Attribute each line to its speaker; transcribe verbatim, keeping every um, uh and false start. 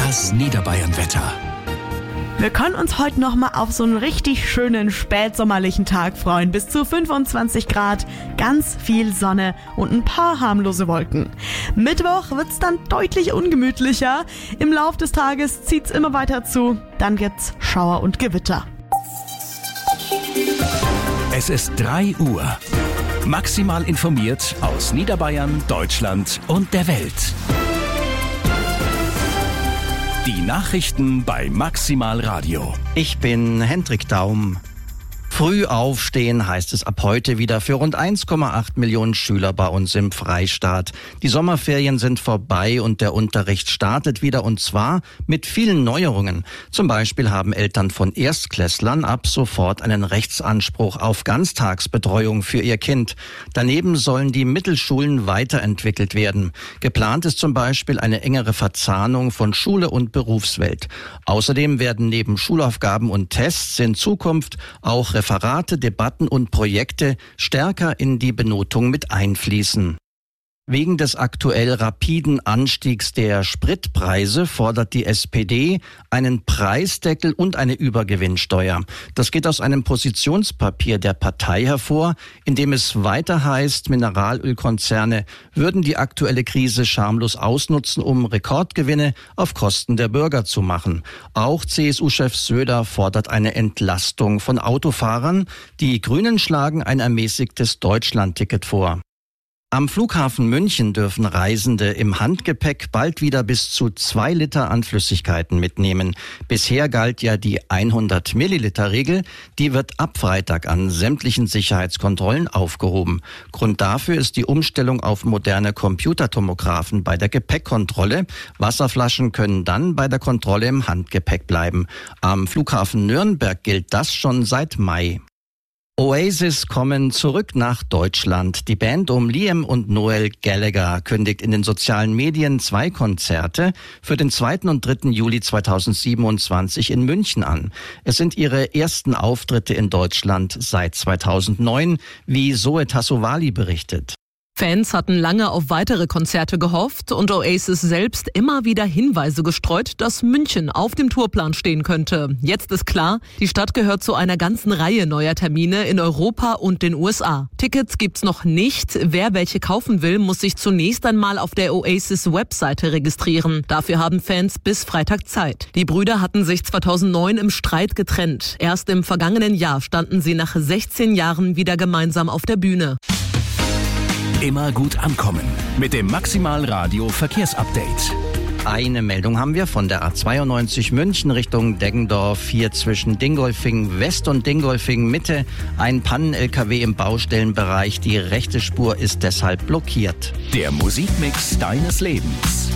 Speaker 1: Das Niederbayern-Wetter.
Speaker 2: Wir können uns heute noch mal auf so einen richtig schönen spätsommerlichen Tag freuen. Bis zu fünfundzwanzig Grad, ganz viel Sonne und ein paar harmlose Wolken. Mittwoch wird's dann deutlich ungemütlicher. Im Lauf des Tages zieht's immer weiter zu. Dann gibt's Schauer und Gewitter.
Speaker 1: Es ist drei Uhr. Maximal informiert aus Niederbayern, Deutschland und der Welt. Die Nachrichten bei Maximal Radio.
Speaker 3: Ich bin Hendrik Daum. Früh aufstehen heißt es ab heute wieder für rund eins Komma acht Millionen Schüler bei uns im Freistaat. Die Sommerferien sind vorbei und der Unterricht startet wieder, und zwar mit vielen Neuerungen. Zum Beispiel haben Eltern von Erstklässlern ab sofort einen Rechtsanspruch auf Ganztagsbetreuung für ihr Kind. Daneben sollen die Mittelschulen weiterentwickelt werden. Geplant ist zum Beispiel eine engere Verzahnung von Schule und Berufswelt. Außerdem werden neben Schulaufgaben und Tests in Zukunft auch Referate, Debatten und Projekte stärker in die Benotung mit einfließen. Wegen des aktuell rapiden Anstiegs der Spritpreise fordert die S P D einen Preisdeckel und eine Übergewinnsteuer. Das geht aus einem Positionspapier der Partei hervor, in dem es weiter heißt, Mineralölkonzerne würden die aktuelle Krise schamlos ausnutzen, um Rekordgewinne auf Kosten der Bürger zu machen. Auch C S U-Chef Söder fordert eine Entlastung von Autofahrern. Die Grünen schlagen ein ermäßigtes Deutschlandticket vor. Am Flughafen München dürfen Reisende im Handgepäck bald wieder bis zu zwei Liter an Flüssigkeiten mitnehmen. Bisher galt ja die hundert Milliliter Regel. Die wird ab Freitag an sämtlichen Sicherheitskontrollen aufgehoben. Grund dafür ist die Umstellung auf moderne Computertomographen bei der Gepäckkontrolle. Wasserflaschen können dann bei der Kontrolle im Handgepäck bleiben. Am Flughafen Nürnberg gilt das schon seit Mai. Oasis kommen zurück nach Deutschland. Die Band um Liam und Noel Gallagher kündigt in den sozialen Medien zwei Konzerte für den zweiten und dritten Juli zweitausendsiebenundzwanzig in München an. Es sind ihre ersten Auftritte in Deutschland seit zweitausendneun, wie Zoe Tassovali berichtet.
Speaker 4: Fans hatten lange auf weitere Konzerte gehofft und Oasis selbst immer wieder Hinweise gestreut, dass München auf dem Tourplan stehen könnte. Jetzt ist klar, die Stadt gehört zu einer ganzen Reihe neuer Termine in Europa und den U S A. Tickets gibt's noch nicht. Wer welche kaufen will, muss sich zunächst einmal auf der Oasis-Webseite registrieren. Dafür haben Fans bis Freitag Zeit. Die Brüder hatten sich zweitausendneun im Streit getrennt. Erst im vergangenen Jahr standen sie nach sechzehn Jahren wieder gemeinsam auf der Bühne.
Speaker 1: Immer gut ankommen mit dem Maximal Radio Verkehrsupdate.
Speaker 3: Eine Meldung haben wir von der A zweiundneunzig München Richtung Deggendorf, hier zwischen Dingolfing West und Dingolfing Mitte. Ein Pannen-L K W im Baustellenbereich. Die rechte Spur ist deshalb blockiert.
Speaker 1: Der Musikmix deines Lebens.